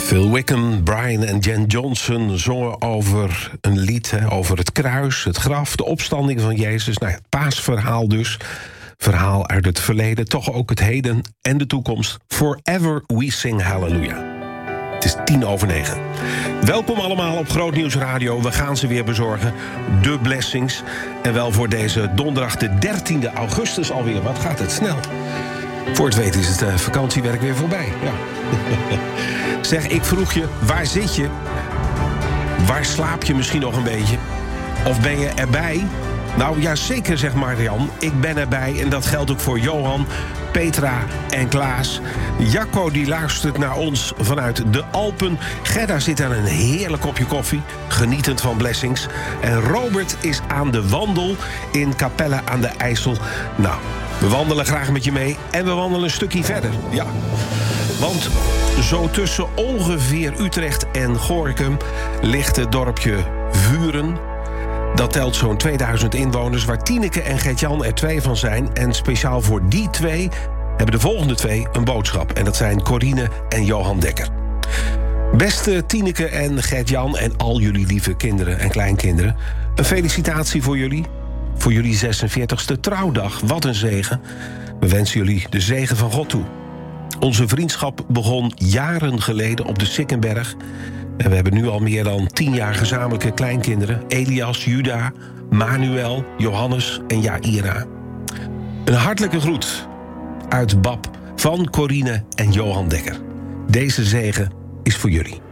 Phil Wickham, Brian en Jen Johnson zongen over een lied, over het kruis, het graf, de opstanding van Jezus. Nou ja, het paasverhaal dus. Verhaal uit het verleden, toch ook het heden en de toekomst. Forever we sing hallelujah. Het is 9:10. Welkom allemaal op Groot Nieuws Radio. We gaan ze weer bezorgen. De blessings. En wel voor deze donderdag de 13e augustus alweer. Wat gaat het snel. Voor het weten is het vakantiewerk weer voorbij. Ja. Zeg, ik vroeg je, waar zit je? Waar slaap je misschien nog een beetje? Of ben je erbij? Nou ja, zeker, zegt Marian. Ik ben erbij en dat geldt ook voor Johan, Petra en Klaas. Jacco die luistert naar ons vanuit de Alpen. Gerda zit aan een heerlijk kopje koffie, genietend van blessings. En Robert is aan de wandel in Capelle aan de IJssel. Nou, we wandelen graag met je mee en we wandelen een stukje verder. Ja, want zo tussen ongeveer Utrecht en Gorinchem ligt het dorpje Vuren. Dat telt zo'n 2000 inwoners, waar Tineke en Gert-Jan er 2 van zijn. En speciaal voor die 2 hebben de volgende 2 een boodschap. En dat zijn Corine en Johan Dekker. Beste Tineke en Gert-Jan en al jullie lieve kinderen en kleinkinderen, een felicitatie voor jullie. Voor jullie 46e trouwdag. Wat een zegen. We wensen jullie de zegen van God toe. Onze vriendschap begon jaren geleden op de Sikkenberg. En we hebben nu al meer dan 10 jaar gezamenlijke kleinkinderen. Elias, Juda, Manuel, Johannes en Jaira. Een hartelijke groet uit Bab van Corine en Johan Dekker. Deze zegen is voor jullie.